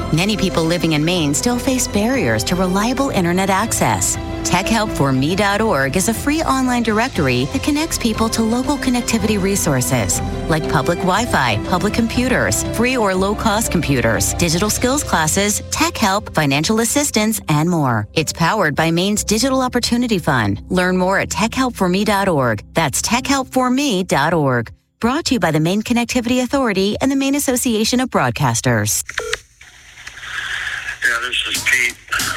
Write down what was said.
Many people living in Maine still face barriers to reliable internet access. TechHelpForMe.org is a free online directory that connects people to local connectivity resources like public Wi-Fi, public computers, free or low-cost computers, digital skills classes, tech help, financial assistance, and more. It's powered by Maine's Digital Opportunity Fund. Learn more at TechHelpForMe.org. That's TechHelpForMe.org. Brought to you by the Maine Connectivity Authority and the Maine Association of Broadcasters. Yeah, this is Pete.